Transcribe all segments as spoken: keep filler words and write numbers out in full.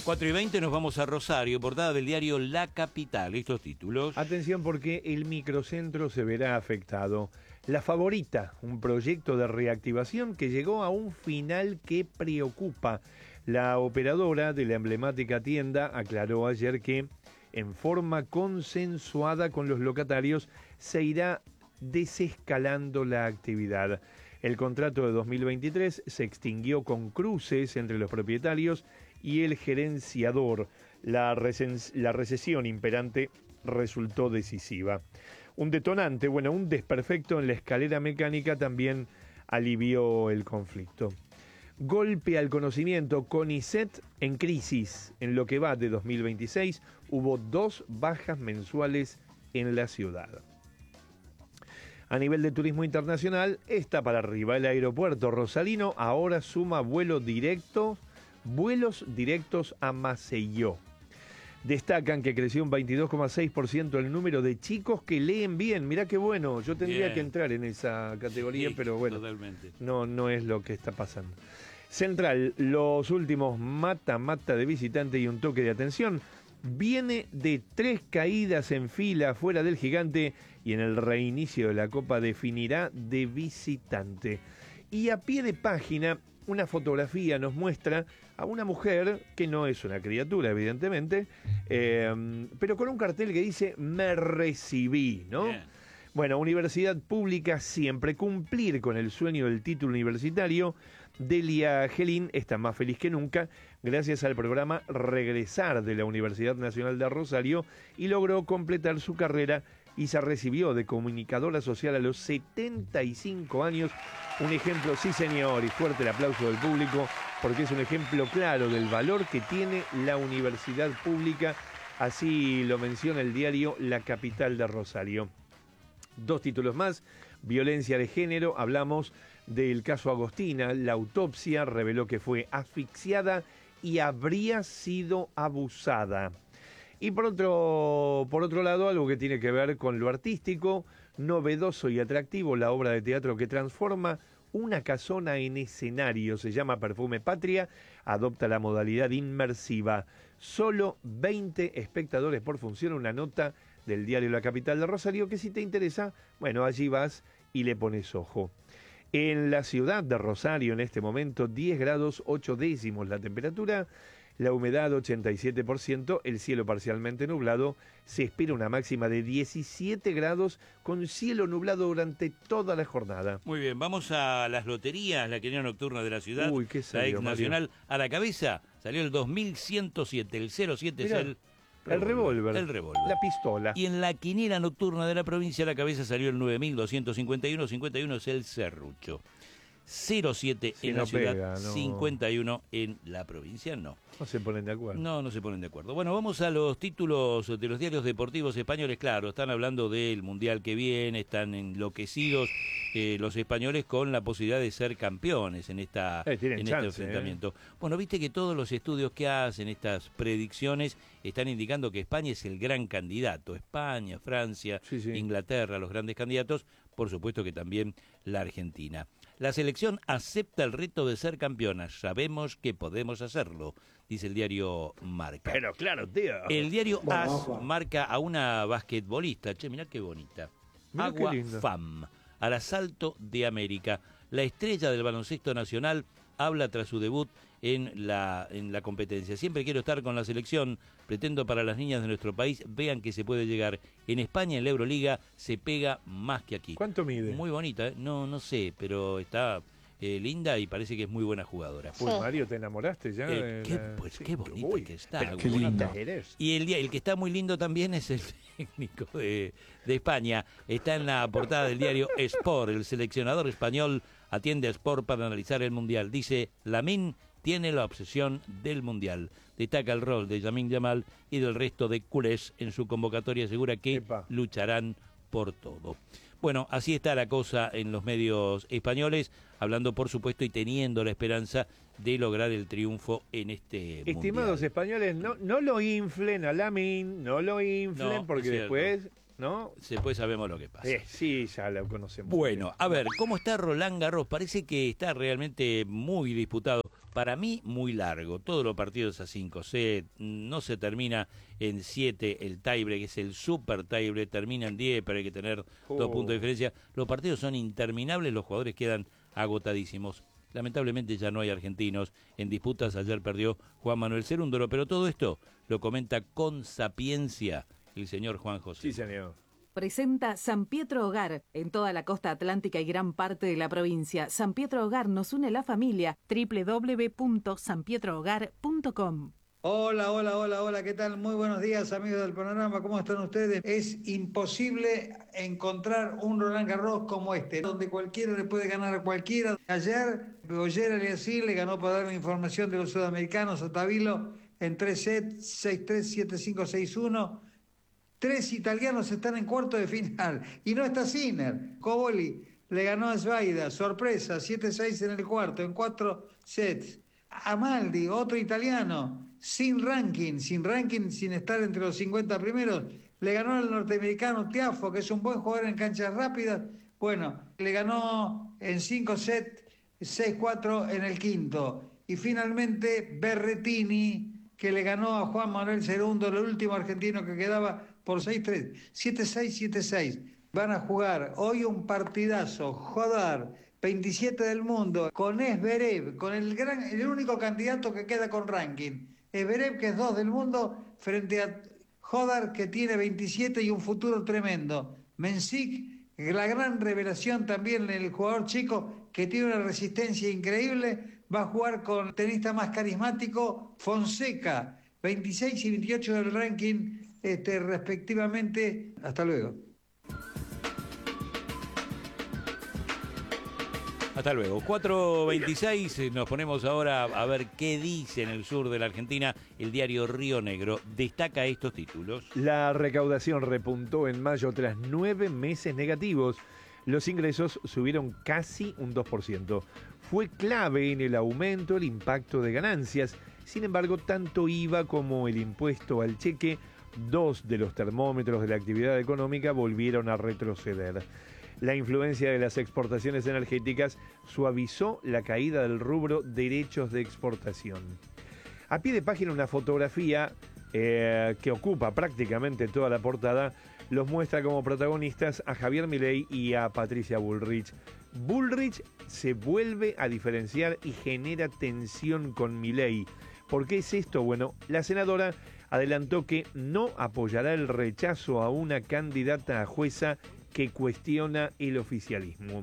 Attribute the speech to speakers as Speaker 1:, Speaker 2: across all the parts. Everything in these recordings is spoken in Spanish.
Speaker 1: cuatro y veinte nos vamos a Rosario, portada del diario La Capital. Estos títulos.
Speaker 2: Atención porque el microcentro se verá afectado. La Favorita, un proyecto de reactivación que llegó a un final que preocupa. La operadora de la emblemática tienda aclaró ayer que, en forma consensuada con los locatarios, se irá desescalando la actividad. El contrato de dos mil veintitrés se extinguió con cruces entre los propietarios y el gerenciador. La, recen- la recesión imperante resultó decisiva. Un detonante, bueno, un desperfecto en la escalera mecánica también alivió el conflicto. Golpe al conocimiento, CONICET en crisis. En lo que va de dos mil veintiséis hubo dos bajas mensuales en la ciudad. A nivel de turismo internacional, está para arriba. El aeropuerto rosalino ahora suma vuelo directo, vuelos directos a Maceió. Destacan que creció un veintidós coma seis por ciento el número de chicos que leen bien. Mirá qué bueno, yo tendría
Speaker 1: Bien.
Speaker 2: que entrar en esa categoría,
Speaker 1: Sí,
Speaker 2: pero bueno,
Speaker 1: totalmente.
Speaker 2: no, no es lo que está pasando. Central, los últimos mata-mata de visitante y un toque de atención. Viene de tres caídas en fila fuera del Gigante y en el reinicio de la Copa definirá de visitante. Y a pie de página, una fotografía nos muestra a una mujer, que no es una criatura evidentemente, eh, pero con un cartel que dice "me recibí", ¿no?
Speaker 1: Bien.
Speaker 2: Bueno, universidad pública siempre, cumplir con el sueño del título universitario. Delia Gelín está más feliz que nunca gracias al programa Regresar de la Universidad Nacional de Rosario y logró completar su carrera y se recibió de comunicadora social a los setenta y cinco años. Un ejemplo, sí señor, y fuerte el aplauso del público porque es un ejemplo claro del valor que tiene la universidad pública. Así lo menciona el diario La Capital de Rosario. Dos títulos más, violencia de género, hablamos del caso Agostina, la autopsia reveló que fue asfixiada y habría sido abusada. Y por otro, por otro lado, algo que tiene que ver con lo artístico, novedoso y atractivo, la obra de teatro que transforma una casona en escenario, se llama Perfume Patria, adopta la modalidad inmersiva. Solo veinte espectadores por función, una nota del diario La Capital de Rosario, que si te interesa, bueno, allí vas y le pones ojo. En la ciudad de Rosario, en este momento, diez grados ocho décimos la temperatura, la humedad ochenta y siete por ciento, el cielo parcialmente nublado, se espera una máxima de diecisiete grados con cielo nublado durante toda la jornada.
Speaker 1: Muy bien, vamos a las loterías, la quiniela nocturna de la ciudad.
Speaker 2: Uy, ¿qué
Speaker 1: la
Speaker 2: salió,
Speaker 1: ex nacional a la cabeza, salió el dos mil ciento siete, el cero siete
Speaker 2: Mirá,
Speaker 1: es el...
Speaker 2: El revólver,
Speaker 1: El revólver.
Speaker 2: la pistola.
Speaker 1: Y en la quiniela nocturna de la provincia a la cabeza salió el nueve mil doscientos cincuenta y uno, cincuenta y uno es el serrucho. cero siete
Speaker 2: Si
Speaker 1: en
Speaker 2: no
Speaker 1: la ciudad,
Speaker 2: pega, no.
Speaker 1: cincuenta y uno en la provincia, no.
Speaker 2: No se ponen de acuerdo.
Speaker 1: No, no se ponen de acuerdo. Bueno, vamos a los títulos de los diarios deportivos españoles. Claro, están hablando del Mundial que viene, están enloquecidos eh, los españoles con la posibilidad de ser campeones en, esta,
Speaker 2: Eh, tienen
Speaker 1: en
Speaker 2: chance,
Speaker 1: este enfrentamiento. Eh. Bueno, viste que todos los estudios que hacen, estas predicciones, están indicando que España es el gran candidato. España, Francia,
Speaker 2: Sí, sí.
Speaker 1: Inglaterra, los grandes candidatos, por supuesto que también la Argentina. La selección acepta el reto de ser campeona. Sabemos que podemos hacerlo, dice el diario Marca.
Speaker 2: Pero claro, tío.
Speaker 1: El diario
Speaker 3: Bueno,
Speaker 1: AS
Speaker 3: Juan.
Speaker 1: marca a una basquetbolista. Che, mirá qué bonita.
Speaker 2: Mirá qué
Speaker 1: Agua
Speaker 2: lindo.
Speaker 1: Fam, al asalto de América. La estrella del baloncesto nacional habla tras su debut en la, en la competencia. Siempre quiero estar con la selección, pretendo para las niñas de nuestro país, vean que se puede llegar. En España, en la Euroliga, se pega más que aquí.
Speaker 2: ¿Cuánto mide?
Speaker 1: Muy bonita, ¿eh? No, no sé, pero está eh, linda y parece que es muy buena jugadora.
Speaker 2: Uy, Mario, ¿te enamoraste ya?
Speaker 1: Eh,
Speaker 2: de
Speaker 1: qué,
Speaker 2: la-
Speaker 1: pues,
Speaker 2: sí.
Speaker 1: qué bonita
Speaker 2: Uy,
Speaker 1: que está.
Speaker 2: pero
Speaker 3: qué
Speaker 1: bonita.
Speaker 3: linda
Speaker 2: eres.
Speaker 1: Y el, día, el que está muy lindo también es el técnico de, de España. Está en la portada del diario Sport. El seleccionador español atiende a Sport para analizar el Mundial. Dice, Lamine tiene la obsesión del Mundial. Destaca el rol de Lamine Yamal y del resto de culés en su convocatoria. Asegura que
Speaker 2: Epa.
Speaker 1: lucharán por todo. Bueno, así está la cosa en los medios españoles, hablando por supuesto y teniendo la esperanza de lograr el triunfo en este
Speaker 2: Estimados
Speaker 1: mundial.
Speaker 2: españoles, no, no lo inflen a Lamine, no lo inflen,
Speaker 1: No,
Speaker 2: porque
Speaker 1: es cierto.
Speaker 2: después ¿no?
Speaker 1: Después sabemos lo que pasa.
Speaker 2: Eh, sí, ya lo conocemos.
Speaker 1: Bueno, a ver, ¿cómo está Roland Garros? Parece que está realmente muy disputado. Para mí, muy largo. Todos los partidos a cinco sets. No se termina en siete el tiebreak, que es el super tiebreak. Termina en diez, pero hay que tener
Speaker 2: Oh.
Speaker 1: dos puntos de diferencia. Los partidos son interminables, los jugadores quedan agotadísimos. Lamentablemente ya no hay argentinos en disputas. Ayer perdió Juan Manuel Cerúndolo, pero todo esto lo comenta con sapiencia el señor Juan José.
Speaker 2: Sí, señor.
Speaker 3: Presenta San Pietro Hogar en toda la costa atlántica y gran parte de la provincia. San Pietro Hogar nos une la familia. doble u doble u doble u punto san pietro hogar punto com.
Speaker 4: Hola, hola, hola, hola, ¿qué tal? Muy buenos días, amigos del panorama, ¿cómo están ustedes? Es imposible encontrar un Roland Garros como este, donde cualquiera le puede ganar a cualquiera. Ayer, Roger Aliassime le ganó, para darme información de los sudamericanos, a Tabilo en tres sets, seis tres, siete cinco, seis uno. Tres italianos están en cuarto de final y no está Sinner. Coboli le ganó a Svaida, sorpresa, siete seis en el cuarto, en cuatro sets. Amaldi, otro italiano, sin ranking, sin ranking, sin estar entre los cincuenta primeros, le ganó al norteamericano Tiafoe, que es un buen jugador en canchas rápidas. Bueno, le ganó en cinco sets, seis cuatro en el quinto. Y finalmente Berrettini, que le ganó a Juan Manuel Cerúndolo, el último argentino que quedaba, por seis tres, siete seis, siete seis. Van a jugar hoy un partidazo, Jodar, veintisiete del mundo, con Zverev, con el gran, el único candidato que queda con ranking. Zverev, que es dos del mundo, frente a Jodar, que tiene veintisiete y un futuro tremendo. Mensik, la gran revelación también, el jugador chico, que tiene una resistencia increíble, va a jugar con el tenista más carismático, Fonseca, veintiséis y veintiocho del ranking, este, respectivamente. Hasta luego.
Speaker 1: Hasta luego. cuatro veintiséis, nos ponemos ahora a ver qué dice en el sur de la Argentina el diario Río Negro. Destaca estos títulos.
Speaker 2: La recaudación repuntó en mayo tras nueve meses negativos. Los ingresos subieron casi un dos por ciento. Fue clave en el aumento el impacto de ganancias. Sin embargo, tanto I V A como el impuesto al cheque, dos de los termómetros de la actividad económica, volvieron a retroceder. La influencia de las exportaciones energéticas suavizó la caída del rubro derechos de exportación. A pie de página, una fotografía eh, que ocupa prácticamente toda la portada los muestra como protagonistas a Javier Milei y a Patricia Bullrich. Bullrich se vuelve a diferenciar y genera tensión con Milei. ¿Por qué es esto? Bueno, la senadora adelantó que no apoyará el rechazo a una candidata a jueza que cuestiona el oficialismo.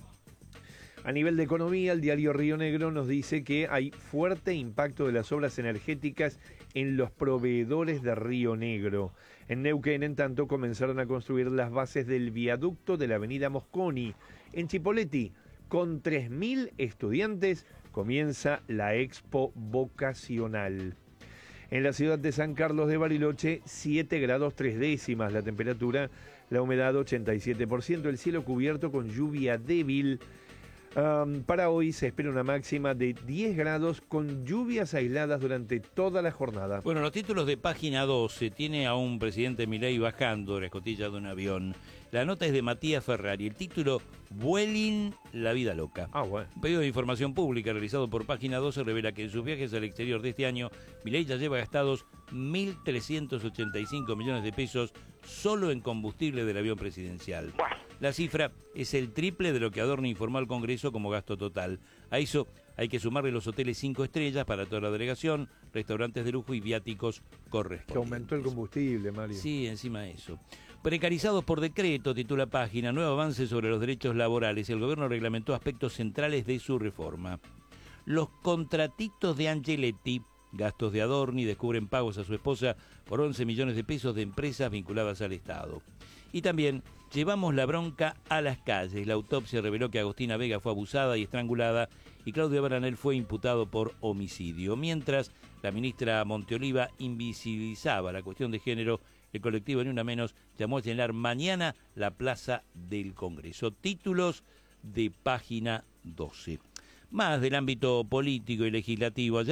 Speaker 2: A nivel de economía, el diario Río Negro nos dice que hay fuerte impacto de las obras energéticas en los proveedores de Río Negro. En Neuquén, en tanto, comenzaron a construir las bases del viaducto de la avenida Mosconi. En Chipoleti, con tres mil estudiantes, comienza la Expo Vocacional. En la ciudad de San Carlos de Bariloche, siete grados tres décimas la temperatura, la humedad ochenta y siete por ciento, el cielo cubierto con lluvia débil. Um, para hoy se espera una máxima de diez grados con lluvias aisladas durante toda la jornada.
Speaker 1: Bueno, los títulos de página doce, tiene a un presidente Milei bajando de la escotilla de un avión. La nota es de Matías Ferrari, el título, Vueling, la vida loca.
Speaker 2: Ah, bueno.
Speaker 1: Un pedido de información pública realizado por página doce revela que en sus viajes al exterior de este año, Milei ya lleva gastados mil trescientos ochenta y cinco millones de pesos solo en combustible del avión presidencial. La cifra es el triple de lo que Adorno informó al Congreso como gasto total. A eso hay que sumarle los hoteles cinco estrellas para toda la delegación, restaurantes de lujo y viáticos correspondientes.
Speaker 2: Que aumentó el combustible, Mario.
Speaker 1: Sí, encima de eso. Precarizados por decreto, titula página, nuevo avance sobre los derechos laborales. El gobierno reglamentó aspectos centrales de su reforma. Los contratitos de Angeletti, gastos de Adorni, descubren pagos a su esposa por once millones de pesos de empresas vinculadas al Estado. Y también, llevamos la bronca a las calles. La autopsia reveló que Agostina Vega fue abusada y estrangulada y Claudio Baranel fue imputado por homicidio. Mientras, la ministra Monteoliva invisibilizaba la cuestión de género, el colectivo Ni Una Menos llamó a llenar mañana la plaza del Congreso. Títulos de página doce. Más del ámbito político y legislativo. Ayer, la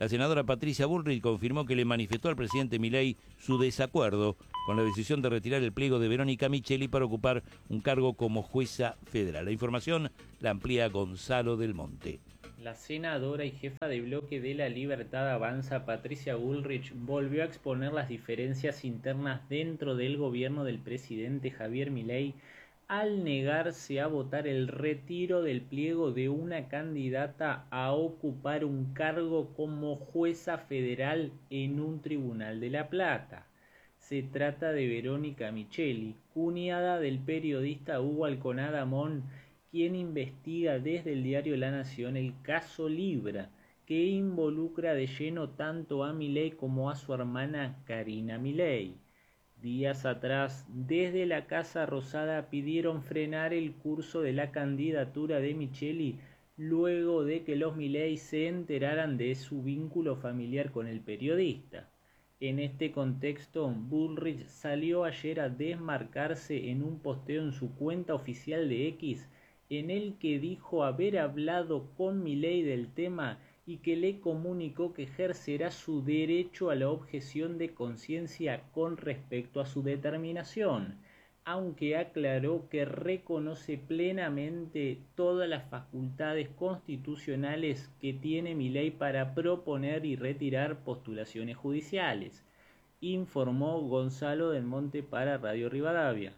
Speaker 1: La senadora Patricia Bullrich confirmó que le manifestó al presidente Milei su desacuerdo con la decisión de retirar el pliego de Verónica Micheli para ocupar un cargo como jueza federal. La información la amplía Gonzalo del Monte.
Speaker 5: La senadora y jefa de bloque de La Libertad Avanza, Patricia Bullrich, volvió a exponer las diferencias internas dentro del gobierno del presidente Javier Milei al negarse a votar el retiro del pliego de una candidata a ocupar un cargo como jueza federal en un tribunal de La Plata. Se trata de Verónica Micheli, cuñada del periodista Hugo Alconada Mon, quien investiga desde el diario La Nación el caso Libra, que involucra de lleno tanto a Milei como a su hermana Karina Milei. Días atrás, desde la Casa Rosada pidieron frenar el curso de la candidatura de Micheli luego de que los Milei se enteraran de su vínculo familiar con el periodista. En este contexto, Bullrich salió ayer a desmarcarse en un posteo en su cuenta oficial de X, en el que dijo haber hablado con Milei del tema y que le comunicó que ejercerá su derecho a la objeción de conciencia con respecto a su determinación, aunque aclaró que reconoce plenamente todas las facultades constitucionales que tiene Milei para proponer y retirar postulaciones judiciales, informó Gonzalo del Monte para Radio Rivadavia.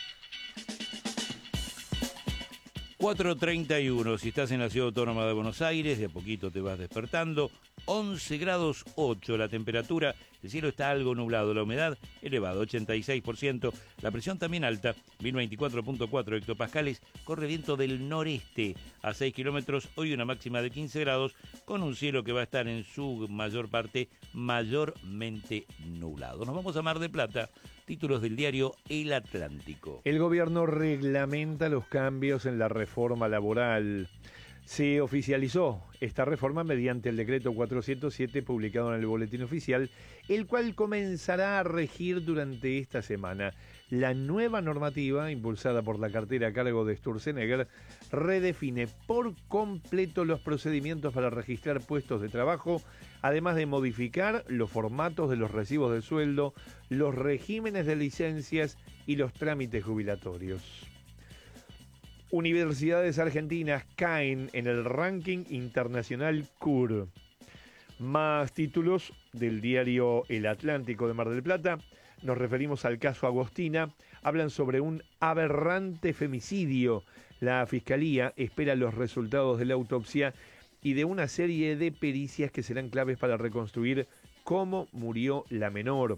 Speaker 1: cuatro treinta y uno, si estás en la Ciudad Autónoma de Buenos Aires, de a poquito te vas despertando, once grados ocho la temperatura, el cielo está algo nublado, la humedad elevada, ochenta y seis por ciento, la presión también alta, mil veinticuatro punto cuatro hectopascales, corre viento del noreste a seis kilómetros, hoy una máxima de quince grados, con un cielo que va a estar en su mayor parte mayormente nublado. Nos vamos a Mar del Plata, títulos del diario El Atlántico.
Speaker 2: El gobierno reglamenta los cambios en la reforma laboral. Se oficializó esta reforma mediante el decreto cuatrocientos siete publicado en el Boletín Oficial, el cual comenzará a regir durante esta semana. La nueva normativa, impulsada por la cartera a cargo de Sturzenegger, redefine por completo los procedimientos para registrar puestos de trabajo, además de modificar los formatos de los recibos de sueldo, los regímenes de licencias y los trámites jubilatorios. Universidades argentinas caen en el ranking internacional C U R. Más títulos del diario El Atlántico de Mar del Plata. Nos referimos al caso Agostina. Hablan sobre un aberrante femicidio. La Fiscalía espera los resultados de la autopsia y de una serie de pericias que serán claves para reconstruir cómo murió la menor.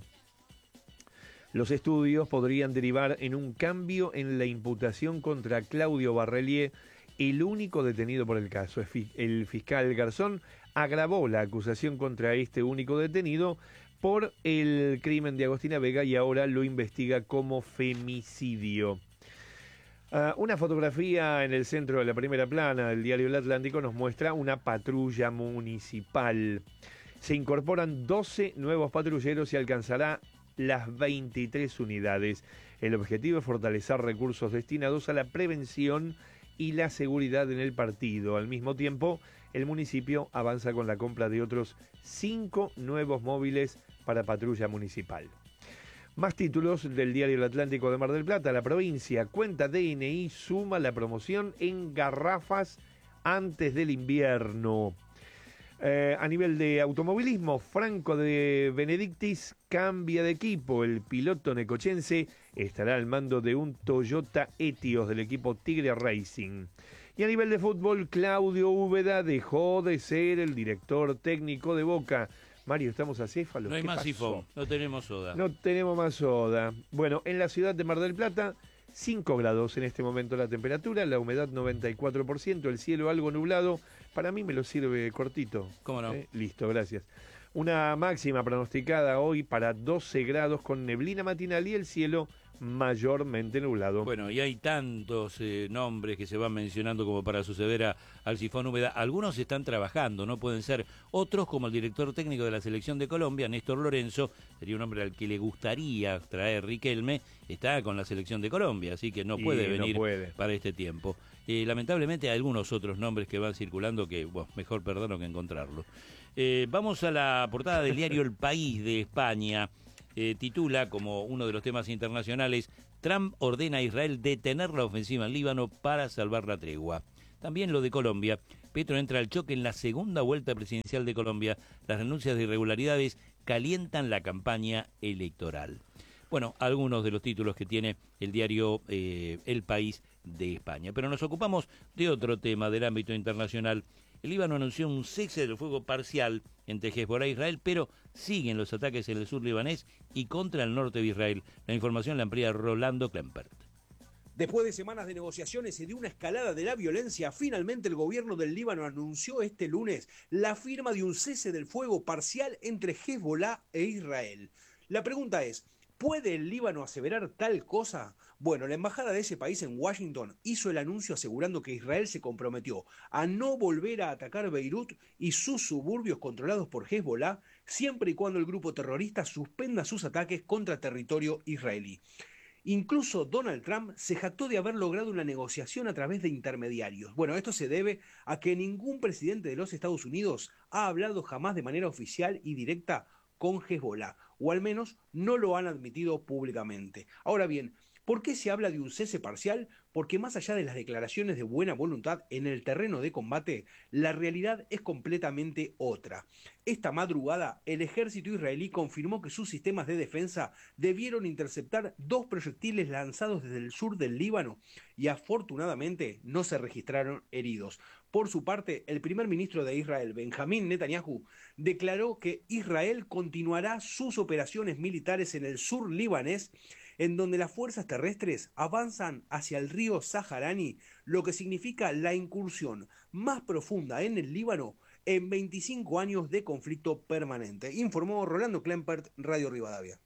Speaker 2: Los estudios podrían derivar en un cambio en la imputación contra Claudio Barrelier, el único detenido por el caso. El fiscal Garzón agravó la acusación contra este único detenido por el crimen de Agostina Vega y ahora lo investiga como femicidio. Uh, una fotografía en el centro de la primera plana del diario El Atlántico nos muestra una patrulla municipal. Se incorporan doce nuevos patrulleros y alcanzará las veintitrés unidades. El objetivo es fortalecer recursos destinados a la prevención y la seguridad en el partido. Al mismo tiempo, el municipio avanza con la compra de otros cinco nuevos móviles para patrulla municipal. Más títulos del diario El Atlántico de Mar del Plata. La provincia cuenta D N I suma la promoción en garrafas antes del invierno. Eh, a nivel de automovilismo, Franco de Benedictis cambia de equipo. El piloto necochense estará al mando de un Toyota Etios del equipo Tigre Racing. Y a nivel de fútbol, Claudio Úbeda dejó de ser el director técnico de Boca. Mario, estamos acéfalos.
Speaker 1: No hay
Speaker 2: ¿Qué
Speaker 1: más
Speaker 2: pasó?
Speaker 1: sifón, no tenemos soda.
Speaker 2: No tenemos más soda. Bueno, en la ciudad de Mar del Plata, cinco grados en este momento la temperatura, la humedad noventa y cuatro por ciento, el cielo algo nublado. Para mí me lo sirve cortito.
Speaker 1: ¿Cómo no?
Speaker 2: Eh, listo, gracias. Una máxima pronosticada hoy para doce grados con neblina matinal y el cielo mayormente nublado.
Speaker 1: Bueno, y hay tantos eh, nombres que se van mencionando como para suceder a, al sifón Úbeda. Algunos están trabajando, no pueden ser. Otros, como el director técnico de la selección de Colombia, Néstor Lorenzo, sería un hombre al que le gustaría traer Riquelme, está con la selección de Colombia, así que no puede
Speaker 2: Y no
Speaker 1: venir
Speaker 2: puede.
Speaker 1: para este tiempo. Eh, lamentablemente hay algunos otros nombres que van circulando que, bueno, mejor perderlo que encontrarlo. Eh, vamos a la portada del diario El País de España. Eh, titula como uno de los temas internacionales: Trump ordena a Israel detener la ofensiva en Líbano para salvar la tregua. También lo de Colombia. Petro entra al choque en la segunda vuelta presidencial de Colombia. Las denuncias de irregularidades calientan la campaña electoral. Bueno, algunos de los títulos que tiene el diario eh, El País de España. Pero nos ocupamos de otro tema del ámbito internacional. El Líbano anunció un cese del fuego parcial entre Hezbollah e Israel, pero siguen los ataques en el sur libanés y contra el norte de Israel. La información la amplía Rolando Klempert.
Speaker 6: Después de semanas de negociaciones y de una escalada de la violencia, finalmente el gobierno del Líbano anunció este lunes la firma de un cese del fuego parcial entre Hezbollah e Israel. La pregunta es, ¿puede el Líbano aseverar tal cosa? Bueno, la embajada de ese país en Washington hizo el anuncio asegurando que Israel se comprometió a no volver a atacar Beirut y sus suburbios controlados por Hezbollah, siempre y cuando el grupo terrorista suspenda sus ataques contra territorio israelí. Incluso Donald Trump se jactó de haber logrado una negociación a través de intermediarios. Bueno, esto se debe a que ningún presidente de los Estados Unidos ha hablado jamás de manera oficial y directa con Hezbollah, o al menos no lo han admitido públicamente. Ahora bien, ¿por qué se habla de un cese parcial? Porque más allá de las declaraciones de buena voluntad en el terreno de combate, la realidad es completamente otra. Esta madrugada, el ejército israelí confirmó que sus sistemas de defensa debieron interceptar dos proyectiles lanzados desde el sur del Líbano y afortunadamente no se registraron heridos. Por su parte, el primer ministro de Israel, Benjamín Netanyahu, declaró que Israel continuará sus operaciones militares en el sur libanés, en donde las fuerzas terrestres avanzan hacia el río Saharani, lo que significa la incursión más profunda en el Líbano en veinticinco años de conflicto permanente, informó Rolando Klempert, Radio Rivadavia.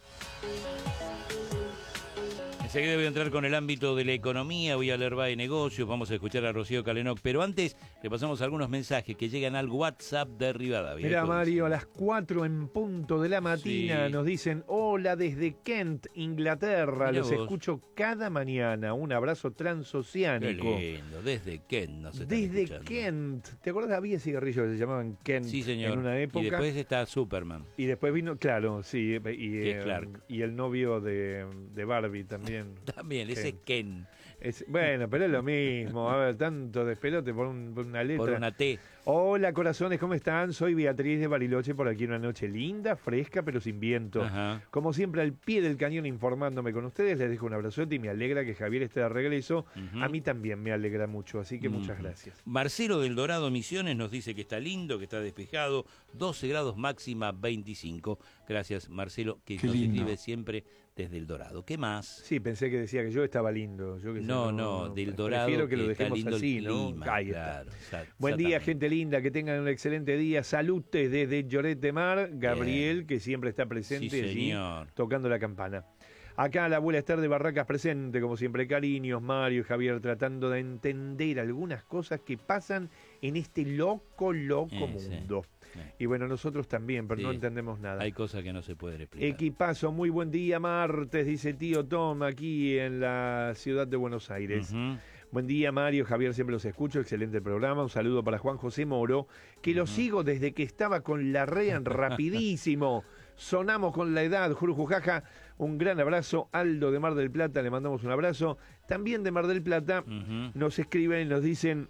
Speaker 1: Enseguida voy a entrar con el ámbito de la economía, voy a leer Va de Negocios, vamos a escuchar a Rocío Calenoc, pero antes le pasamos algunos mensajes que llegan al WhatsApp de Rivadavia.
Speaker 2: Mira, Mario, a las cuatro en punto de la mañana
Speaker 1: Sí.
Speaker 2: nos dicen: hola desde Kent, Inglaterra,
Speaker 1: Mirá
Speaker 2: los
Speaker 1: vos.
Speaker 2: escucho cada mañana, un abrazo
Speaker 1: Qué
Speaker 2: transoceánico.
Speaker 1: lindo, desde Kent nos están
Speaker 2: Desde
Speaker 1: escuchando.
Speaker 2: Kent, ¿te acuerdas? Había cigarrillos que se llamaban Kent
Speaker 1: Sí, señor.
Speaker 2: en una época.
Speaker 1: Y después está Superman.
Speaker 2: Y después vino, claro, sí, y,
Speaker 1: Que es
Speaker 2: eh,
Speaker 1: Clark.
Speaker 2: y el novio de, de Barbie también.
Speaker 1: También, ese es
Speaker 2: Kent.
Speaker 1: Ken,
Speaker 2: Es- bueno, pero es lo mismo. A ver, tanto despelote por, un- por una letra.
Speaker 1: por una T.
Speaker 2: Hola, corazones, ¿cómo están? Soy Beatriz de Bariloche, por aquí una noche linda, fresca, pero sin viento.
Speaker 1: Ajá.
Speaker 2: Como siempre, al pie del cañón informándome con ustedes, les dejo un abrazote y me alegra que Javier esté de regreso.
Speaker 1: Ujú.
Speaker 2: A mí también me alegra mucho, así que muchas
Speaker 1: Ujú.
Speaker 2: gracias.
Speaker 1: Marcelo del Dorado Misiones nos dice que está lindo, que está despejado, doce grados máxima, veinticinco. Gracias, Marcelo, que
Speaker 7: Qué
Speaker 1: nos
Speaker 7: lindo.
Speaker 1: escribe siempre desde el Dorado. ¿Qué más?
Speaker 2: Sí, pensé que decía que yo estaba lindo. Yo que sé,
Speaker 1: No, no, del Dorado.
Speaker 2: Prefiero que lo
Speaker 1: está
Speaker 2: dejemos
Speaker 1: lindo el
Speaker 2: así, ¿no?
Speaker 1: clima,
Speaker 2: Ahí está.
Speaker 1: claro, exa-
Speaker 2: Buen día,
Speaker 1: exactamente.
Speaker 2: gente linda, que tengan un excelente día. Salutes desde Lloret de Mar, Gabriel, que siempre está presente
Speaker 1: Sí,
Speaker 2: allí,
Speaker 1: señor.
Speaker 2: tocando la campana. Acá la abuela Esther de Barracas presente, como siempre, cariños, Mario y Javier, tratando de entender algunas cosas que pasan en este loco, loco
Speaker 1: Eh, sí.
Speaker 2: mundo.
Speaker 1: Sí.
Speaker 2: Y bueno, nosotros también, pero
Speaker 1: Sí.
Speaker 2: no entendemos nada.
Speaker 1: Hay cosas que no se pueden explicar.
Speaker 2: Equipazo, muy buen día, martes, dice tío Tom, aquí en la ciudad de Buenos Aires.
Speaker 1: Ujú.
Speaker 2: Buen día, Mario, Javier, siempre los escucho, excelente programa. Un saludo para Juan José Moro, que lo sigo desde que estaba con la REAN, rapidísimo. Sonamos con la edad, Jurujujaja. Un gran abrazo. Aldo de Mar del Plata, le mandamos un abrazo. También de Mar del Plata
Speaker 1: Ujú.
Speaker 2: nos escriben y nos dicen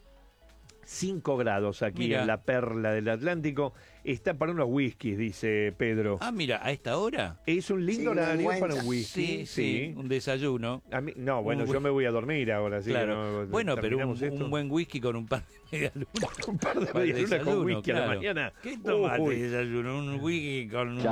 Speaker 2: cinco grados aquí
Speaker 1: Mira.
Speaker 2: en la perla del Atlántico. Está para unos whiskies, dice Pedro.
Speaker 1: Ah, mira, a esta hora.
Speaker 2: Es un lindo horario para un whisky.
Speaker 1: Sí, sí, un desayuno.
Speaker 2: A mí- no, bueno,
Speaker 1: Un
Speaker 2: yo
Speaker 1: whi-
Speaker 2: me voy a dormir ahora. Así
Speaker 1: Claro.
Speaker 2: que no-
Speaker 1: bueno, pero un,
Speaker 2: terminamos esto.
Speaker 1: un buen whisky con un par de medialunas.
Speaker 2: Un par de
Speaker 1: Para el
Speaker 2: medialunas con
Speaker 1: desayuno,
Speaker 2: whisky a la
Speaker 1: claro.
Speaker 2: mañana.
Speaker 1: ¿Qué tomaste
Speaker 2: Uy.
Speaker 1: de desayuno? Un whisky con un...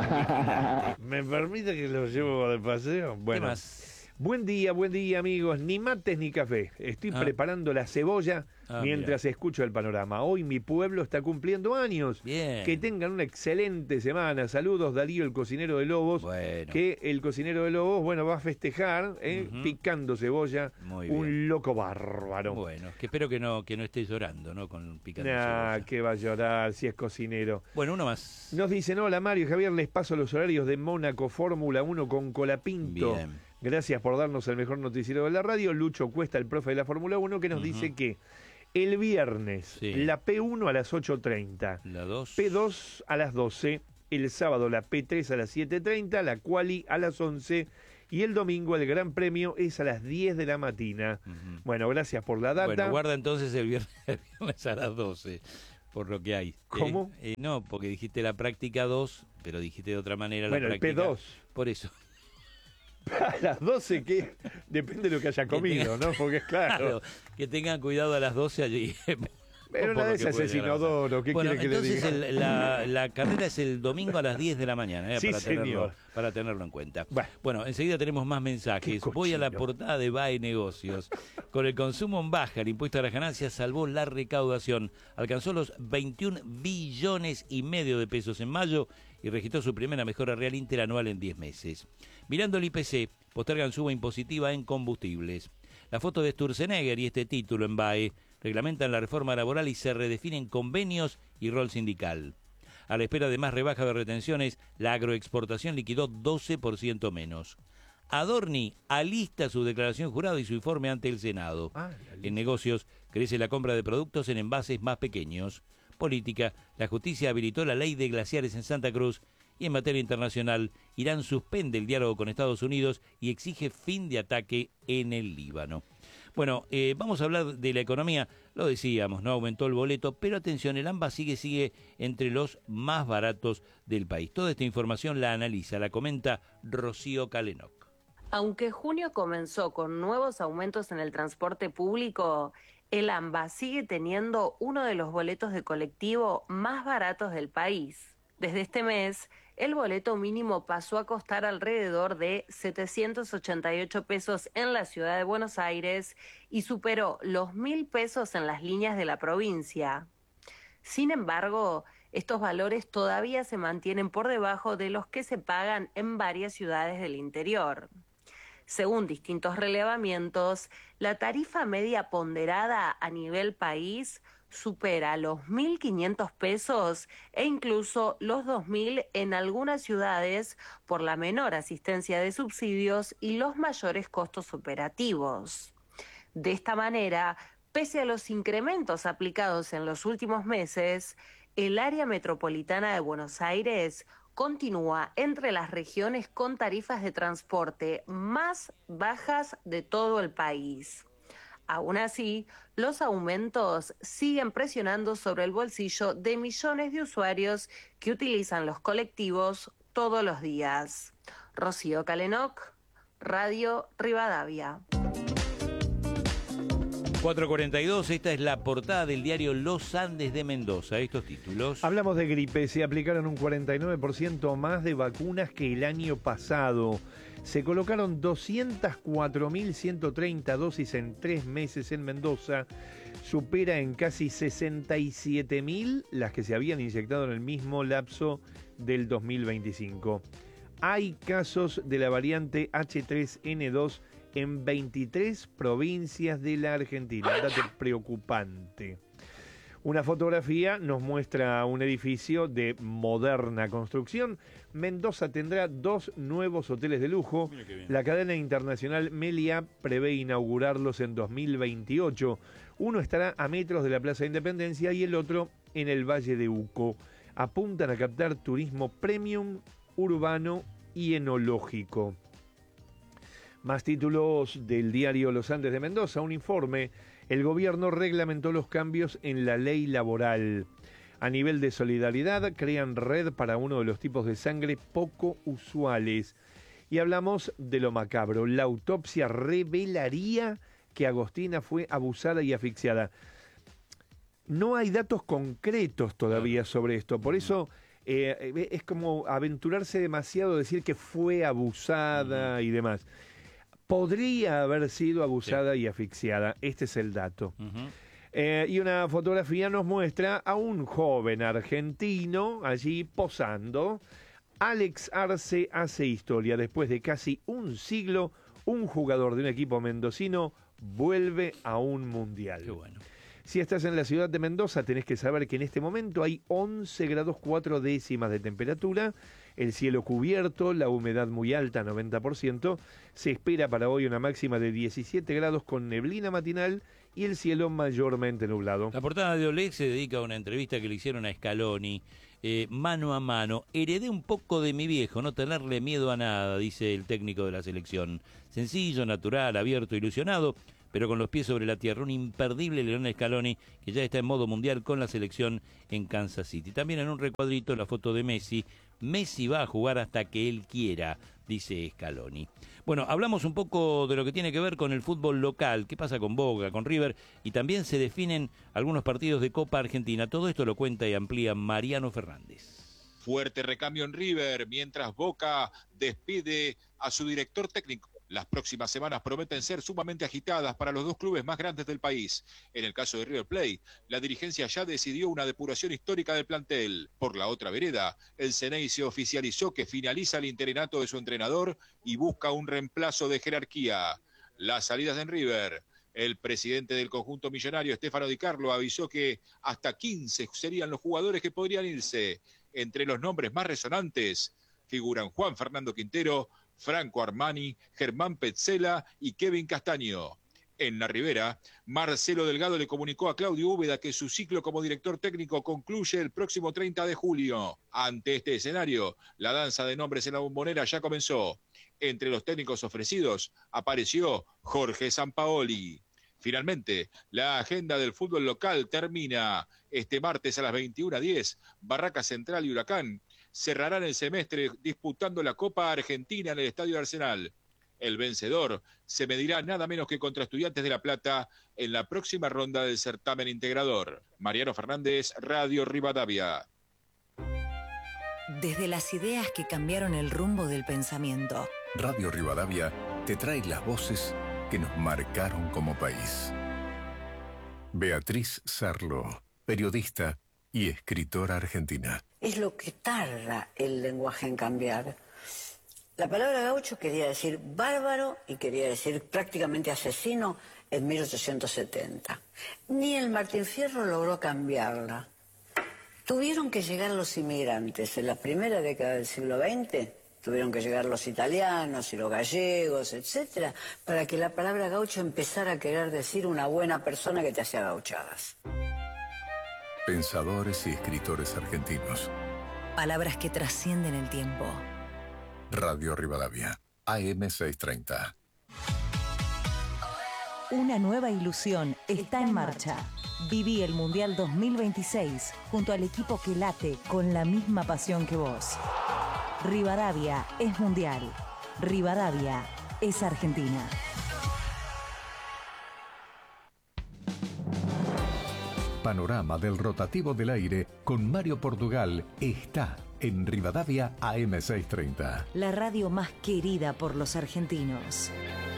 Speaker 2: ¿Me permite que lo llevo de paseo?
Speaker 1: ¿Qué
Speaker 2: Bueno,
Speaker 1: más?
Speaker 2: buen día, buen día, amigos. Ni mates ni café. Estoy
Speaker 1: Ah.
Speaker 2: preparando la cebolla
Speaker 1: Ah,
Speaker 2: mientras escucho el panorama. Hoy mi pueblo está cumpliendo años.
Speaker 1: Bien.
Speaker 2: Que tengan una excelente semana. Saludos, Darío, el cocinero de Lobos.
Speaker 1: Bueno.
Speaker 2: Que el cocinero de Lobos, bueno, va a festejar eh,
Speaker 1: Ujú.
Speaker 2: picando cebolla.
Speaker 1: Muy
Speaker 2: Un
Speaker 1: bien.
Speaker 2: loco bárbaro.
Speaker 1: Bueno, que espero que no que no esté llorando, ¿no? Con picando
Speaker 2: Nah,
Speaker 1: cebolla.
Speaker 2: que va a llorar si es cocinero.
Speaker 1: Bueno, uno más.
Speaker 2: Nos dicen, hola Mario y Javier, les paso los horarios de Mónaco Fórmula uno con Colapinto.
Speaker 1: Bien.
Speaker 2: Gracias por darnos el mejor noticiero de la radio. Lucho Cuesta, el profe de la Fórmula uno, que nos
Speaker 1: Ujú.
Speaker 2: dice que El viernes,
Speaker 1: Sí.
Speaker 2: la P uno a las ocho treinta,
Speaker 1: La dos.
Speaker 2: P dos a las doce, el sábado la P tres a las siete treinta, la Quali a las once y el domingo el Gran Premio es a las diez de la mañana.
Speaker 1: Ujú.
Speaker 2: Bueno, gracias por la data.
Speaker 1: Bueno, guarda entonces el viernes, el viernes a las doce, por lo que hay.
Speaker 2: ¿Cómo?
Speaker 1: Eh, eh, no, porque dijiste la práctica dos, pero dijiste de otra manera
Speaker 2: Bueno,
Speaker 1: la
Speaker 2: el P
Speaker 1: práctica.
Speaker 2: dos.
Speaker 1: Por eso.
Speaker 2: A las doce, que depende de lo que haya comido, ¿no? Porque claro,
Speaker 1: Claro, que tengan cuidado a las doce allí.
Speaker 2: pero
Speaker 1: por
Speaker 2: una
Speaker 1: lo
Speaker 2: de
Speaker 1: que
Speaker 2: esas
Speaker 1: puede
Speaker 2: es
Speaker 1: llegar a pasar.
Speaker 2: inodoro, ¿qué
Speaker 1: Bueno,
Speaker 2: quiere que le
Speaker 1: entonces
Speaker 2: diga?
Speaker 1: el- la, la carrera es el domingo a las diez de la mañana, eh,
Speaker 2: Sí,
Speaker 1: para, tenerlo,
Speaker 2: señor.
Speaker 1: para tenerlo en cuenta.
Speaker 2: Bueno.
Speaker 1: Bueno, enseguida tenemos más
Speaker 2: Qué
Speaker 1: mensajes.
Speaker 2: cochino.
Speaker 1: Voy a la portada de B A E Negocios. Con el consumo en baja, el impuesto a las ganancias salvó la recaudación. Alcanzó los veintiún billones y medio de pesos en mayo y registró su primera mejora real interanual en diez meses. Mirando el I P C, postergan suba impositiva en combustibles. La foto de Sturzenegger y este título en B A E reglamentan la reforma laboral y se redefinen convenios y rol sindical. A la espera de más rebaja de retenciones, la agroexportación liquidó doce por ciento menos. Adorni alista su declaración jurada y su informe ante el Senado.
Speaker 2: Ah, la
Speaker 1: En negocios, crece la compra de productos en envases más pequeños. Política, la justicia habilitó la ley de glaciares en Santa Cruz. Y en materia internacional, Irán suspende el diálogo con Estados Unidos y exige fin de ataque en el Líbano. Bueno, eh, vamos a hablar de la economía. Lo decíamos, no aumentó el boleto, pero atención, el AMBA sigue, sigue entre los más baratos del país. Toda esta información la analiza, la comenta Rocío Calenoc.
Speaker 7: Aunque junio comenzó con nuevos aumentos en el transporte público, el AMBA sigue teniendo uno de los boletos de colectivo más baratos del país. Desde este mes, el boleto mínimo pasó a costar alrededor de setecientos ochenta y ocho pesos en la ciudad de Buenos Aires y superó los mil pesos en las líneas de la provincia. Sin embargo, estos valores todavía se mantienen por debajo de los que se pagan en varias ciudades del interior. Según distintos relevamientos, la tarifa media ponderada a nivel país supera los mil quinientos pesos e incluso los dos mil en algunas ciudades por la menor asistencia de subsidios y los mayores costos operativos. De esta manera, pese a los incrementos aplicados en los últimos meses, el área metropolitana de Buenos Aires continúa entre las regiones con tarifas de transporte más bajas de todo el país. Aún así, los aumentos siguen presionando sobre el bolsillo de millones de usuarios que utilizan los colectivos todos los días. Rocío Calenoc, Radio Rivadavia.
Speaker 1: cuatro cuarenta y dos, esta es la portada del diario Los Andes de Mendoza. Estos títulos.
Speaker 2: Hablamos de gripe, se aplicaron un cuarenta y nueve por ciento más de vacunas que el año pasado. Se colocaron doscientas cuatro mil ciento treinta dosis en tres meses en Mendoza. Supera en casi sesenta y siete mil las que se habían inyectado en el mismo lapso del dos mil veinticinco. Hay casos de la variante H tres N dos en veintitrés provincias de la Argentina. Dato preocupante. Una fotografía nos muestra un edificio de moderna construcción. Mendoza tendrá dos nuevos hoteles de lujo. La cadena internacional Meliá prevé inaugurarlos en dos mil veintiocho. Uno estará a metros de la Plaza Independencia y el otro en el Valle de Uco. Apuntan a captar turismo premium, urbano y enológico. Más títulos del diario Los Andes de Mendoza. Un informe. El gobierno reglamentó los cambios en la ley laboral. A nivel de solidaridad, crean red para uno de los tipos de sangre poco usuales. Y hablamos de lo macabro. La autopsia revelaría que Agostina fue abusada y asfixiada. No hay datos concretos todavía sobre esto. Por eso eh, es como aventurarse demasiado, decir que fue abusada uh-huh. y demás. Podría haber sido abusada sí. y asfixiada. Este es el dato. Uh-huh. Eh, y una fotografía nos muestra a un joven argentino allí posando. Alex Arce hace historia. Después de casi un siglo, un jugador de un equipo mendocino vuelve a un mundial.
Speaker 1: Qué bueno.
Speaker 2: Si estás en la ciudad de Mendoza, tenés que saber que en este momento hay once grados cuatro décimas de temperatura, el cielo cubierto, la humedad muy alta, noventa por ciento. Se espera para hoy una máxima de diecisiete grados con neblina matinal y el cielo mayormente nublado.
Speaker 1: La portada de Olé se dedica a una entrevista que le hicieron a Scaloni, eh, mano a mano. Heredé un poco de mi viejo, no tenerle miedo a nada, dice el técnico de la selección. Sencillo, natural, abierto, ilusionado, pero con los pies sobre la tierra. Un imperdible Lionel Scaloni que ya está en modo mundial con la selección en Kansas City. También en un recuadrito la foto de Messi. Messi va a jugar hasta que él quiera, dice Scaloni. Bueno, hablamos un poco de lo que tiene que ver con el fútbol local, qué pasa con Boca, con River, y también se definen algunos partidos de Copa Argentina. Todo esto lo cuenta y amplía Mariano Fernández.
Speaker 8: Fuerte recambio en River, mientras Boca despide a su director técnico. Las próximas semanas prometen ser sumamente agitadas para los dos clubes más grandes del país. En el caso de River Plate, la dirigencia ya decidió una depuración histórica del plantel. Por la otra vereda, el Ceneice oficializó que finaliza el interinato de su entrenador y busca un reemplazo de jerarquía. Las salidas en River. El presidente del conjunto millonario, Stefano Di Carlo, avisó que hasta quince serían los jugadores que podrían irse. Entre los nombres más resonantes figuran Juan Fernando Quintero, Franco Armani, Germán Petzela y Kevin Castaño. En la Ribera, Marcelo Delgado le comunicó a Claudio Úbeda que su ciclo como director técnico concluye el próximo treinta de julio. Ante este escenario, la danza de nombres en la Bombonera ya comenzó. Entre los técnicos ofrecidos apareció Jorge Sampaoli. Finalmente, la agenda del fútbol local termina. Este martes a las veintiuna diez, Barraca Central y Huracán cerrarán el semestre disputando la Copa Argentina en el Estadio Arsenal. El vencedor se medirá nada menos que contra Estudiantes de La Plata en la próxima ronda del certamen integrador. Mariano Fernández, Radio Rivadavia.
Speaker 9: Desde las ideas que cambiaron el rumbo del pensamiento.
Speaker 10: Radio Rivadavia te trae las voces que nos marcaron como país. Beatriz Sarlo, periodista y escritora argentina.
Speaker 11: Es lo que tarda el lenguaje en cambiar. La palabra gaucho quería decir bárbaro y quería decir prácticamente asesino en mil ochocientos setenta. Ni el Martín Fierro logró cambiarla. Tuvieron que llegar los inmigrantes en la primera década del siglo veinte, tuvieron que llegar los italianos y los gallegos, etcétera, para que la palabra gaucho empezara a querer decir una buena persona que te hacía gauchadas.
Speaker 10: Pensadores y escritores argentinos.
Speaker 9: Palabras que trascienden el tiempo.
Speaker 10: Radio Rivadavia, A M seiscientos treinta.
Speaker 9: Una nueva ilusión está en marcha. Viví el Mundial dos mil veintiséis junto al equipo que late con la misma pasión que vos. Rivadavia es mundial. Rivadavia es Argentina.
Speaker 10: Panorama del rotativo del aire con Mario Portugal está en Rivadavia A M seiscientos treinta.
Speaker 9: La radio más querida por los argentinos.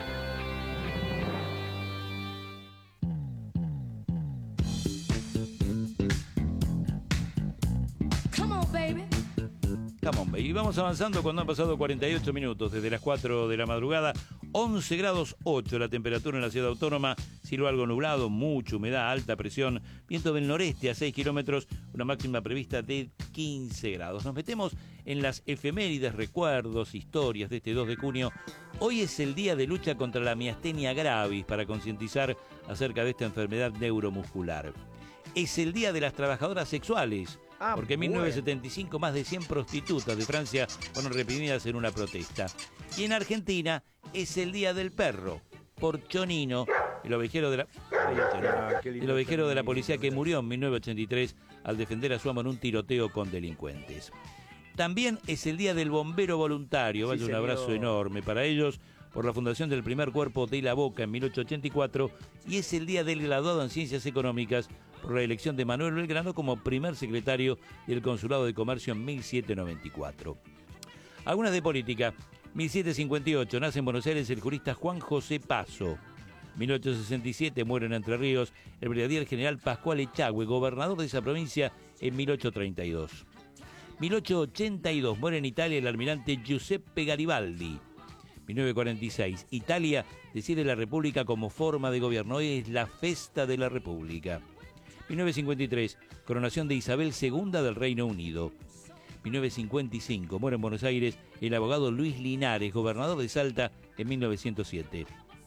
Speaker 1: Come on, baby. Y vamos avanzando cuando han pasado cuarenta y ocho minutos desde las cuatro de la madrugada. once grados ocho la temperatura en la ciudad autónoma. Cielo algo nublado, mucha humedad, alta presión. Viento del noreste a seis kilómetros. Una máxima prevista de quince grados. Nos metemos en las efemérides, recuerdos, historias de este dos de junio. Hoy es el día de lucha contra la miastenia gravis para concientizar acerca de esta enfermedad neuromuscular. Es el día de las trabajadoras sexuales. Ah, porque en mil novecientos setenta y cinco más de cien prostitutas de Francia fueron reprimidas en una protesta. Y en Argentina es el Día del Perro, por Chonino, el ovejero de la, ah, el ovejero de la policía que murió en mil novecientos ochenta y tres al defender a su amo en un tiroteo con delincuentes. También es el Día del Bombero Voluntario. Vaya, sí, un abrazo señor. enorme para ellos, por la fundación del primer cuerpo de la Boca en mil ochocientos ochenta y cuatro, y es el Día del Graduado en Ciencias Económicas, por la elección de Manuel Belgrano como primer secretario del Consulado de Comercio en mil setecientos noventa y cuatro. Algunas de política. mil setecientos cincuenta y ocho nace en Buenos Aires el jurista Juan José Paso. mil ochocientos sesenta y siete muere en Entre Ríos el brigadier general Pascual Echagüe, gobernador de esa provincia en mil ochocientos treinta y dos. mil ochocientos ochenta y dos muere en Italia el almirante Giuseppe Garibaldi. mil novecientos cuarenta y seis Italia decide la República como forma de gobierno. Hoy es la Festa de la República. mil novecientos cincuenta y tres coronación de Isabel segunda del Reino Unido. mil novecientos cincuenta y cinco muere en Buenos Aires el abogado Luis Linares, gobernador de Salta en mil novecientos siete.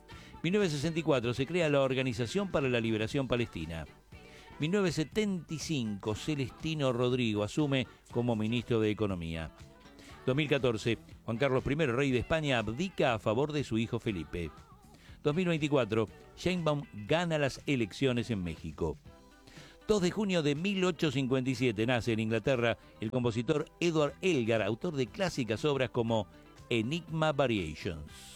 Speaker 1: mil novecientos sesenta y cuatro se crea la Organización para la Liberación Palestina. mil novecientos setenta y cinco, Celestino Rodrigo asume como ministro de Economía. dos mil catorce, Juan Carlos primero, rey de España, abdica a favor de su hijo Felipe. dos mil veinticuatro, Sheinbaum gana las elecciones en México. dos de junio de mil ochocientos cincuenta y siete nace en Inglaterra el compositor Edward Elgar, autor de clásicas obras como Enigma Variations.